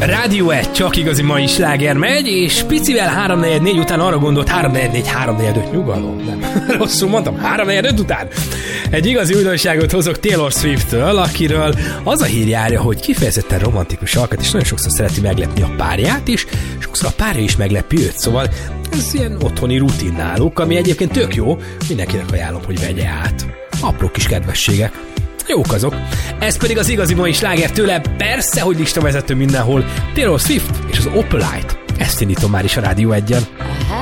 Rádió 1, csak igazi mai sláger megy, és picivel 3-4 után arra gondolt, 3-4-3-4-5 nyugalom, nem, rosszul mondtam, 3-4-5 után. Egy igazi újdonságot hozok Taylor Swift-től, akiről az a hír járja, hogy kifejezetten romantikus alkat, és nagyon sokszor szereti meglepni a párját is, sokszor a párja is meglepi őt, szóval ez ilyen otthoni rutin náluk, ami egyébként tök jó, mindenkinek ajánlom, hogy vegye át. Apró kis kedvességek. Jók azok. Ez pedig az igazi mai sláger tőle, persze, hogy listavezető mindenhol, Taylor Swift és az Opalite. Ezt indítom már is a Rádió 1-en.